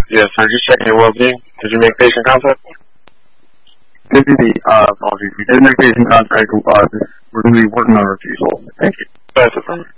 Yes, sir. Just checking your well-being. Did you make patient contact? Good duty. Apologies. We did make patient contact. We're going to be working on refusal. Thank you. That's it from me.